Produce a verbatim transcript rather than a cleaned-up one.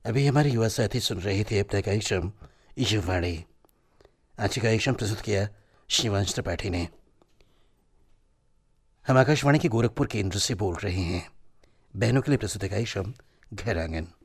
अभी हमारे युवा साथी सुन रहे थे अपना कार्यक्रम युवाणी। आज का कार्यक्रम प्रस्तुत किया शिवांश त्रिपाठी ने। हम आकाशवाणी के गोरखपुर केंद्र से बोल रहे हैं। बहनों के लिए प्रस्तुत कार्यक्रम घर आंगन।